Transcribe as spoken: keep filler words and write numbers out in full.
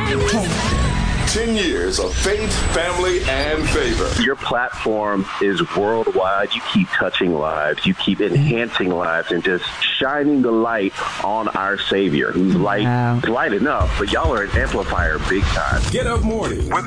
Ten years of faith, family, and favor. Your platform is worldwide. You keep touching lives. You keep enhancing lives and just shining the light on our Savior, who's light, wow. light enough, but y'all are an amplifier big time. Get Up Morning with